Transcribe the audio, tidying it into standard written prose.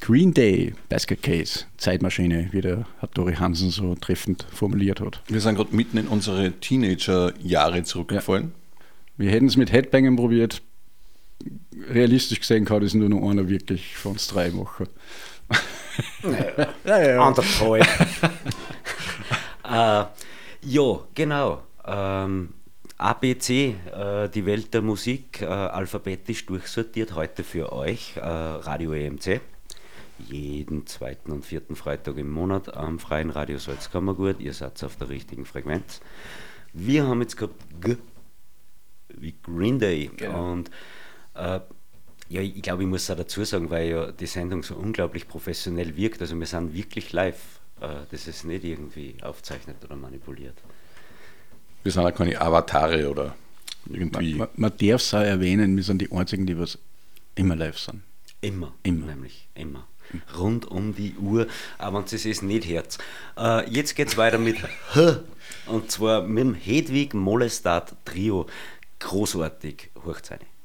Green Day, Basket Case, Zeitmaschine, wie der Hattori Hansen so treffend formuliert hat. Wir sind gerade mitten in unsere Teenager-Jahre zurückgefallen. Ja. Wir hätten es mit Headbanging probiert. Realistisch gesehen kann das nur noch einer wirklich von uns 3 machen. Ja. Anderthalb. Ja, genau. ABC, die Welt der Musik, alphabetisch durchsortiert, heute für euch, Radio EMC. Jeden 2. und 4. Freitag im Monat am Freien Radio Salzkammergut. Ihr seid auf der richtigen Frequenz. Wir haben jetzt gehabt wie Green Day. Genau. Und ja, ich glaube, ich muss auch dazu sagen, weil ja die Sendung so unglaublich professionell wirkt. Also wir sind wirklich live. Das ist nicht irgendwie aufgezeichnet oder manipuliert. Wir sind auch keine Avatare oder irgendwie. Man darf es auch erwähnen, wir sind die Einzigen, die was immer live sind. Immer. Nämlich immer. Rund um die Uhr, aber wenn es nicht hört. Jetzt geht es weiter mit H, und zwar mit dem Hedwig Mollestadt Trio. Großartig, Hochzeiten.